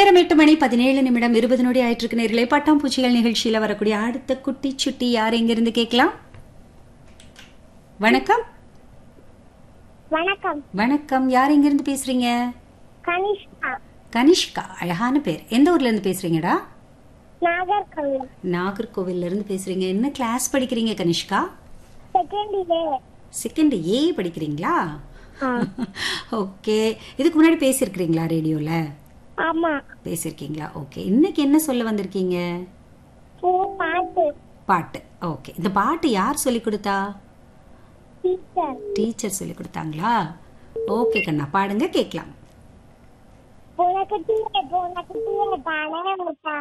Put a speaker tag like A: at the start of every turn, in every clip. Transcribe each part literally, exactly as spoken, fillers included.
A: நேரம் எட்டு மணி பதினேழு நிமிடம் இருபது நொடி ஆயிட்டு இருக்கு நேர்களே. பட்டாம்பூச்சிகள் நிகழ்ச்சியில வரக்கூடிய அடுத்த குட்டி சுட்டி யார் எங்க இருந்து கேட்கலாம்? வணக்கம்.
B: வணக்கம்.
A: வணக்கம். யார் எங்க இருந்து பேசுறீங்க?
B: கனிஷ்கா.
A: கனிஷ்கா, அழகான பேர். எந்த ஊர்ல இருந்து பேசுறீங்கடா?
B: நாகர்கோவில்.
A: நாகர்கோவில்ல இருந்து பேசுறீங்க. என்ன கிளாஸ் படிக்கிறீங்க கனிஷ்கா?
B: Second year.
A: செகண்ட் ஏ படிக்கிறீங்களா? ஓகே. இதுக்கு முன்னாடி பேசியிருக்கிறீங்களா ரேடியோல?
B: ஆமா.
A: பேசியிருக்கீங்களா? ஓகே. இன்னைக்கு என்ன சொல்ல வந்திருக்கீங்க?
B: பாட்டு.
A: பாட்டு. ஓகே. இந்த பாட்டு யார் சொல்லி கொடுத்தா?
B: டீச்சர்.
A: டீச்சர் சொல்லி கொடுத்தாங்களா? ஓகே கண்ணா, பாடுங்க கேட்கலாம்.
B: பூனைக்குட்டியே பூனைக்குட்டியே பாலே முட்டா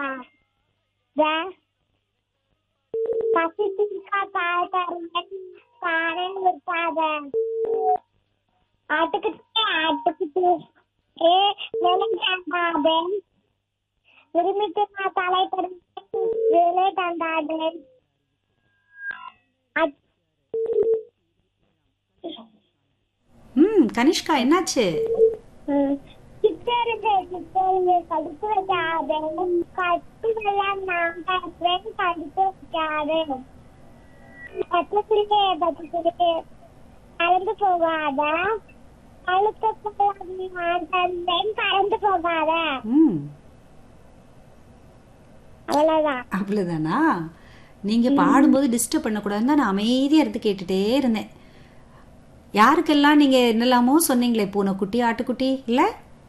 B: பசிக்கா பால் தருங்க பாலே முட்டாத ஆட்டுக்குட்டியே ஆட்டுக்குட்டியே ஏ வேலை விரும்பிட்டு நான் தலை தருங்க வேலை தந்தாது.
A: ம் கனிஷ்கா, என்னாச்சு?
B: சித்தருங்க சித்தருங்க கடுப்பு வைக்காதே கட்டு வெள்ளம் நான் கட்டுறேன் கடுப்பு வைக்காதே பச்சைக்கிளியே பச்சைக்கிளியே கலந்து போகாத கழுத்த நான் தந்தேன் கலந்து போகாத. அவ்வளவுதான்.
A: அவ்வளவுதானா? நீங்க பாடும்போது டிஸ்டர்ப் பண்ணக்கூடாதுன்னு தான் நான் அமைதியா இருந்து கேட்டுட்டே இருந்தேன். யாருக்கெல்லாம் நீங்க என்னெல்லாமோ சொன்னீங்களே, பூனைக்குட்டி ஆட்டுக்குட்டி இல்ல?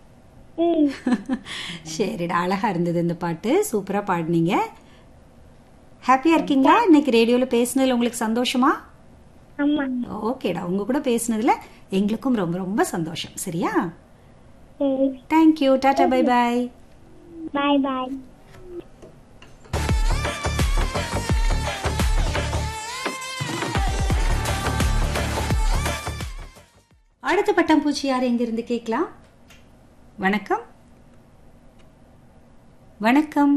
A: சரிடா, அழகா இருந்தது இந்த பாட்டு. சூப்பரா பாடுனீங்க. ஹாப்பியா இருக்கீங்களா? இன்னைக்கு ரேடியோல பேசுனதுல உங்களுக்கு சந்தோஷமா? ஓகேடா, உங்க கூட பேசுனதுல எங்களுக்கும் ரொம்ப ரொம்ப சந்தோஷம். சரியா? தேங்க்யூ. Tata, bye bye.
B: பாய் பாய்.
A: அடுத்த பட்டாம்பூச்சி யார் எங்க இருந்து கேட்கலாம்? வணக்கம். வணக்கம்.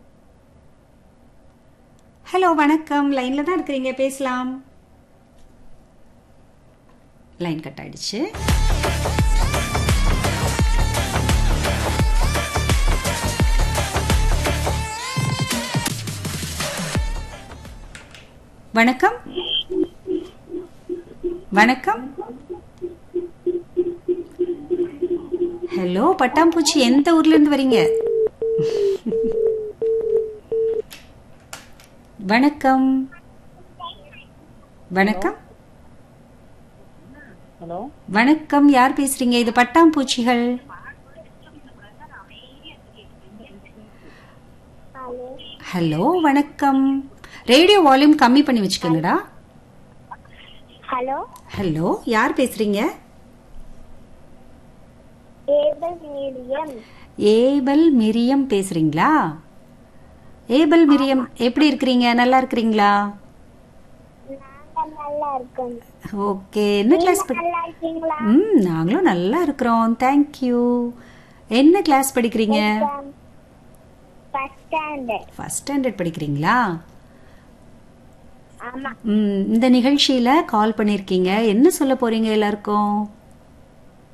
A: ஹலோ வணக்கம். லைன்ல தான் இருக்கிறீங்க, பேசலாம். லைன் கட் ஆயிடுச்சு. வணக்கம். வணக்கம். ஹலோ பட்டாம்பூச்சி, எந்த ஊர்ல இருந்து வரீங்க? வணக்கம். வணக்கம்.
C: ஹலோ
A: வணக்கம். யார் பேசுறீங்க? இது பட்டாம்பூச்சிகள். ஹலோ வணக்கம். ரேடியோ வால்யூம் கம்மி பண்ணி வச்சுக்கோங்கடா.
B: ஹலோ
A: ஹலோ, யார் பேசுறீங்க?
B: ஏபல் மிரியம்.
A: ஏபல் மிரியம் பேசுறீங்களா? ஏபல் மிரியம், எப்படி இருக்கிறீங்க? நல்லா இருக்கிறீங்களா?
B: நாங்க நல்லா இருக்கோம்.
A: ஓகே. என்ன கிளாஸ்?
B: நல்லா இருக்கீங்களா?
A: ம் நாங்களும் நல்லா இருக்கிறோம். தேங்க்யூ. என்ன கிளாஸ் படிக்கிறீங்க?
B: First standard.
A: ஃபர்ஸ்ட் ஸ்டாண்டர்ட் படிக்கிறீங்களா?
B: ஆமா.
A: ம் இந்த நிகழ்ச்சியில கால் பண்ணிருக்கீங்க. என்ன சொல்ல போறீங்க எல்லாருக்கும்?